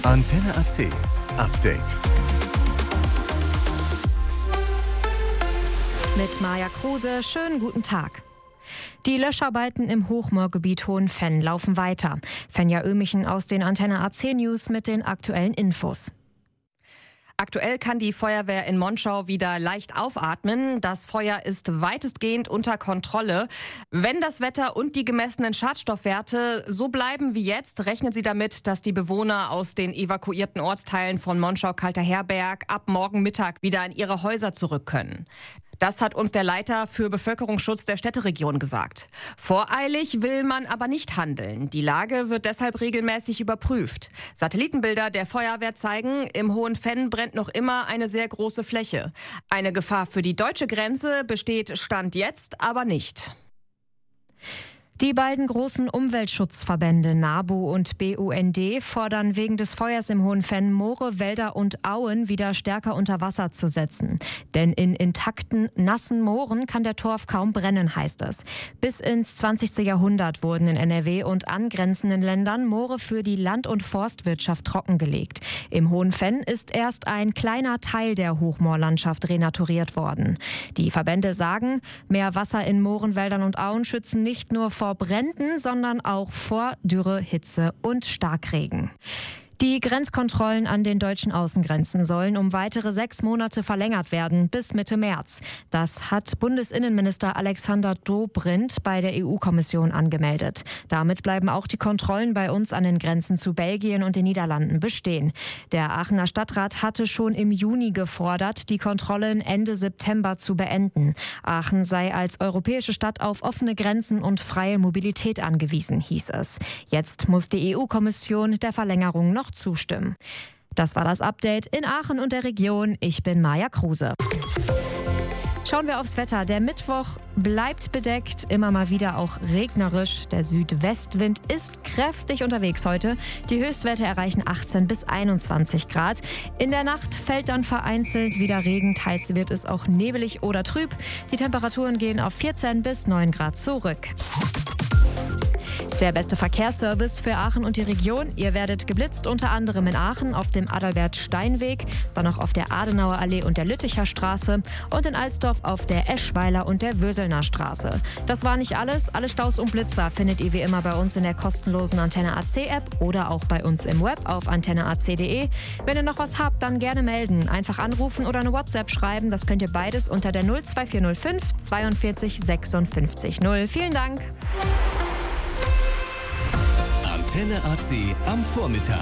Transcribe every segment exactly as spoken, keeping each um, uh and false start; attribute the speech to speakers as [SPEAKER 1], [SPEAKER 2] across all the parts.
[SPEAKER 1] Antenne A C Update.
[SPEAKER 2] Mit Maja Kruse, schönen guten Tag. Die Löscharbeiten im Hochmoorgebiet Hohenfenn laufen weiter. Fenja Ömichen aus den Antenne A C News mit den aktuellen Infos.
[SPEAKER 3] Aktuell kann die Feuerwehr in Monschau wieder leicht aufatmen. Das Feuer ist weitestgehend unter Kontrolle. Wenn das Wetter und die gemessenen Schadstoffwerte so bleiben wie jetzt, rechnen sie damit, dass die Bewohner aus den evakuierten Ortsteilen von Monschau-Kalter-Herberg ab morgen Mittag wieder in ihre Häuser zurück können. Das hat uns der Leiter für Bevölkerungsschutz der Städteregion gesagt. Voreilig will man aber nicht handeln. Die Lage wird deshalb regelmäßig überprüft. Satellitenbilder der Feuerwehr zeigen, im Hohenfenn brennt noch immer eine sehr große Fläche. Eine Gefahr für die deutsche Grenze besteht Stand jetzt aber nicht.
[SPEAKER 2] Die beiden großen Umweltschutzverbände NABU und B U N D fordern wegen des Feuers im Hohenfenn Moore, Wälder und Auen wieder stärker unter Wasser zu setzen. Denn in intakten, nassen Mooren kann der Torf kaum brennen, heißt es. Bis ins zwanzigste Jahrhundert wurden in N R W und angrenzenden Ländern Moore für die Land- und Forstwirtschaft trockengelegt. Im Hohenfenn ist erst ein kleiner Teil der Hochmoorlandschaft renaturiert worden. Die Verbände sagen, mehr Wasser in Mooren, Wäldern und Auen schützen nicht nur vor Bränden, sondern auch vor Dürre, Hitze und Starkregen. Die Grenzkontrollen an den deutschen Außengrenzen sollen um weitere sechs Monate verlängert werden, bis Mitte März. Das hat Bundesinnenminister Alexander Dobrindt bei der E U-Kommission angemeldet. Damit bleiben auch die Kontrollen bei uns an den Grenzen zu Belgien und den Niederlanden bestehen. Der Aachener Stadtrat hatte schon im Juni gefordert, die Kontrollen Ende September zu beenden. Aachen sei als europäische Stadt auf offene Grenzen und freie Mobilität angewiesen, hieß es. Jetzt muss die E U-Kommission der Verlängerung noch zustimmen. Das war das Update in Aachen und der Region. Ich bin Maja Kruse. Schauen wir aufs Wetter. Der Mittwoch bleibt bedeckt, immer mal wieder auch regnerisch. Der Südwestwind ist kräftig unterwegs heute. Die Höchstwerte erreichen achtzehn bis einundzwanzig Grad. In der Nacht fällt dann vereinzelt wieder Regen. Teils wird es auch nebelig oder trüb. Die Temperaturen gehen auf vierzehn bis neun Grad zurück. Der beste Verkehrsservice für Aachen und die Region. Ihr werdet geblitzt, unter anderem in Aachen auf dem Adalbert-Stein-Weg, dann noch auf der Adenauer Allee und der Lütticher Straße und in Alsdorf auf der Eschweiler und der Würselner Straße. Das war nicht alles. Alle Staus und Blitzer findet ihr wie immer bei uns in der kostenlosen Antenne A C App oder auch bei uns im Web auf antenne a c punkt d e. Wenn ihr noch was habt, dann gerne melden. Einfach anrufen oder eine WhatsApp schreiben. Das könnt ihr beides unter der null zwei vier null fünf zweiundvierzig sechsundfünfzig null. Vielen Dank.
[SPEAKER 1] Antenne A C am Vormittag.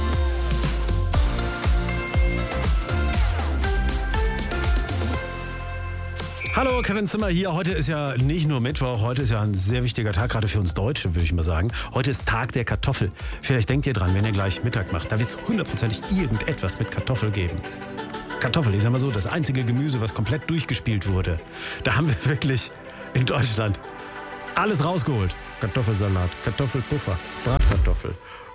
[SPEAKER 4] Hallo, Kevin Zimmer hier. Heute ist ja nicht nur Mittwoch, heute ist ja ein sehr wichtiger Tag, gerade für uns Deutsche, würde ich mal sagen. Heute ist Tag der Kartoffel. Vielleicht denkt ihr dran, wenn ihr gleich Mittag macht, da wird es hundertprozentig irgendetwas mit Kartoffel geben. Kartoffel, ich sag mal so, das einzige Gemüse, was komplett durchgespielt wurde. Da haben wir wirklich in Deutschland alles rausgeholt. Kartoffelsalat, Kartoffelpuffer, Bratkartoffel